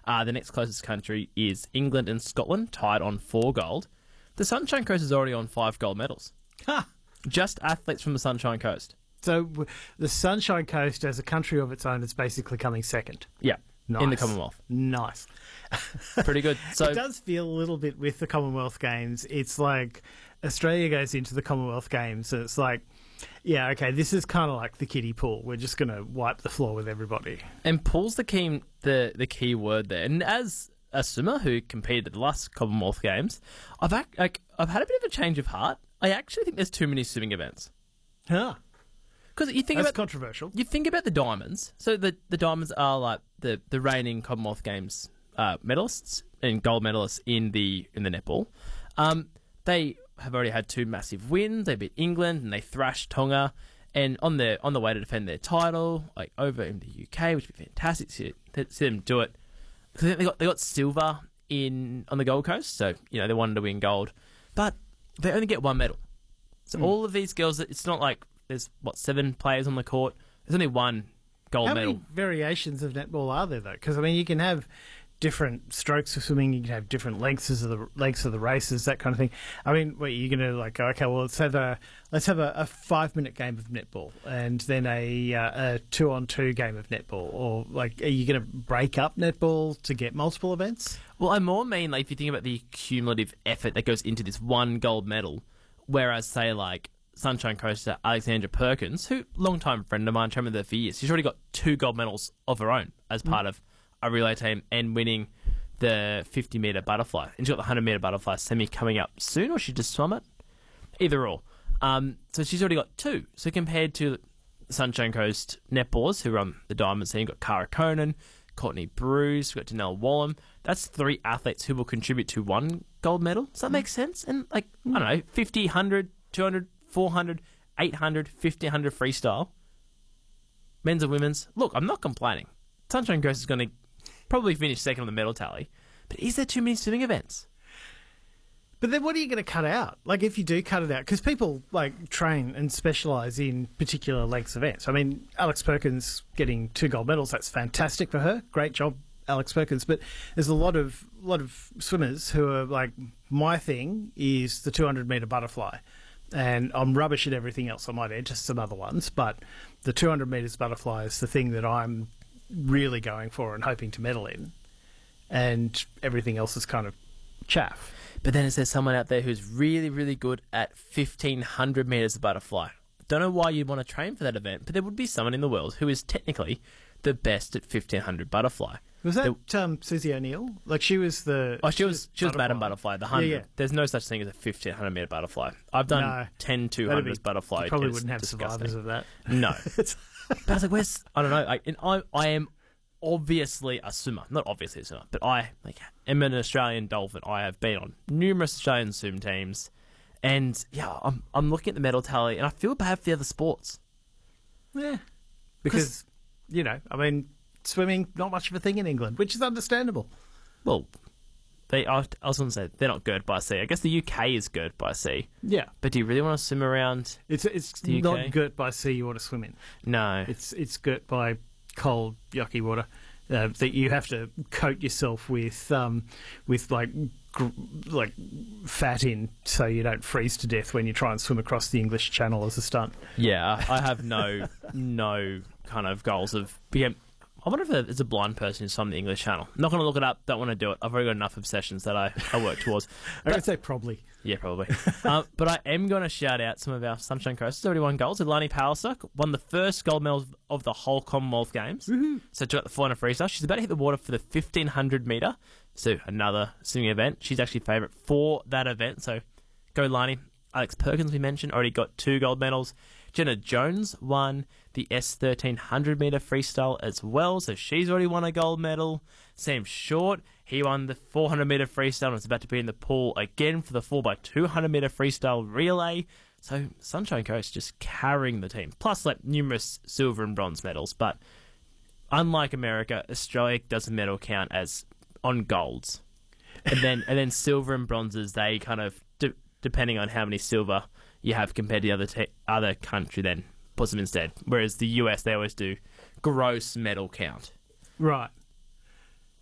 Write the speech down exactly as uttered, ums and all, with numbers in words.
Uh, the next closest country is England and Scotland, tied on four gold. The Sunshine Coast is already on five gold medals. Ha! Just athletes from the Sunshine Coast. So w- the Sunshine Coast, as a country of its own, is basically coming second. Yeah, Nice. in the Commonwealth. Nice. Pretty good. So it does feel a little bit with the Commonwealth Games. It's like Australia goes into the Commonwealth Games, and it's like, yeah, okay, this is kind of like the kiddie pool. We're just going to wipe the floor with everybody. And pool's the key, the, the key word there. And as a swimmer who competed at the last Commonwealth Games, I've ac- like I've had a bit of a change of heart. I actually think there's too many swimming events. Huh. Because you think That's about controversial. You think about the diamonds. So the, the diamonds are like the, the reigning Commonwealth Games uh, medalists and gold medalists in the in the netball. Um, they have already had two massive wins. They beat England and they thrashed Tonga, and on the on the way to defend their title, like over in the U K, which would be fantastic to see, to see them do it. Because they got they got silver in on the Gold Coast, so you know they wanted to win gold, but they only get one medal. So mm. all of these girls, it's not like there's what seven players on the court. There's only one gold How medal. How many variations of netball are there though? Because I mean, you can have different strokes of swimming, you can have different lengths of the lengths of the races, that kind of thing. I mean, what you're going to like? Okay, well, let's have a let's have a, a five minute game of netball, and then a, uh, a two on two game of netball, or like, are you going to break up netball to get multiple events? Well, I more mean like if you think about the cumulative effort that goes into this one gold medal, whereas say like Sunshine Coaster Alexandra Perkins, who long-time friend of mine, trained with her for years, she's already got two gold medals of her own as part mm. of a relay team and winning the fifty metre butterfly. And she's got the one hundred metre butterfly semi coming up soon, or she just swum it? Either or. Um, so she's already got two. So compared to Sunshine Coast netballers who are on the diamond scene, you've got Cara Conan, Courtney Bruce, we've got Danelle Wallum. That's three athletes who will contribute to one gold medal. Does that make sense? And like, I don't know, fifty, one hundred, two hundred, four hundred, eight hundred, fifty, one hundred freestyle. Men's and women's. Look, I'm not complaining. Sunshine Coast is going to probably finish second on the medal tally. But is there too many swimming events? But then what are you going to cut out? Like, if you do cut it out, because people, like, train and specialise in particular lengths events. I mean, Alex Perkins getting two gold medals, that's fantastic for her. Great job, Alex Perkins. But there's a lot of lot of swimmers who are, like, my thing is the two hundred metre butterfly. And I'm rubbish at everything else. I might enter some other ones, but the two hundred metres butterfly is the thing that I'm really going for and hoping to medal in, and everything else is kind of chaff. But then is there someone out there who's really, really good at fifteen hundred metres of butterfly? Don't know why you'd want to train for that event, but there would be someone in the world who is technically the best at fifteen hundred butterfly. Was that there, um, Susie O'Neill? Like, she was the... Oh, she, she was she was butterfly. Madam Butterfly, the one hundred. Yeah, yeah. There's no such thing as a fifteen hundred metre butterfly. I've done no, ten two hundreds butterfly. You probably wouldn't have disgusting. survivors of that. No. But I was like, where's... I don't know. I, and I, I am obviously a swimmer. Not obviously a swimmer, but I like am an Australian dolphin. I have been on numerous Australian swim teams. And, yeah, I'm, I'm looking at the medal tally, and I feel bad for the other sports. Yeah. Because, you know, I mean... Swimming, not much of a thing in England, which is understandable. Well, they I was going to say they're not girt by sea. I guess the U K is girt by sea. Yeah, but do you really want to swim around? It's it's the not U K? Girt by sea. You want to swim in? No, it's it's girt by cold, yucky water uh, that you have to coat yourself with um, with like gr- like fat in, so you don't freeze to death when you try and swim across the English Channel as a stunt. Yeah, I have no no kind of goals of being. I wonder if there's a blind person who's from the English Channel. I'm not going to look it up. Don't want to do it. I've already got enough obsessions that I, I work towards. I would say probably. Yeah, probably. um, but I am going to shout out some of our Sunshine Coasters. Already won gold. So Lani Pallister won the first gold medal of the whole Commonwealth Games. Woo-hoo. So she got the four hundred freestyle. She's about to hit the water for the fifteen hundred metre. So another swimming event. She's actually favourite for that event. So go Lani. Alex Perkins, we mentioned, already got two gold medals. Jenna Jones won the S thirteen hundred metre freestyle as well, so she's already won a gold medal. Sam Short, he won the four hundred metre freestyle and is about to be in the pool again for the four by two hundred metre freestyle relay. So Sunshine Coast just carrying the team. Plus, like, numerous silver and bronze medals. But unlike America, Australia doesn't medal count as on golds. And then, and then silver and bronzes, they kind of... De- depending on how many silver you have compared to the other te- other country, then puts them instead. Whereas the U S, they always do gross medal count. Right.